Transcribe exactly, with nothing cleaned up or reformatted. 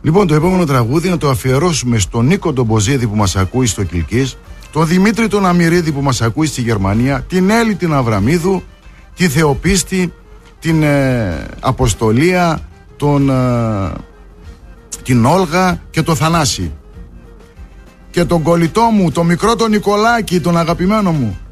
Λοιπόν, το επόμενο τραγούδι να το αφιερώσουμε στον Νίκο τον Μποζίδη που μας ακούει στο Κιλκής, τον Δημήτρη τον Αμυρίδη που μας ακούει στη Γερμανία, την Έλλη την Αβραμίδου, τη Θεοπίστη, την ε, Αποστολία, τον, ε, την Όλγα και το Θανάση. Και τον κολλητό μου, τον μικρό τον Νικολάκη, τον αγαπημένο μου.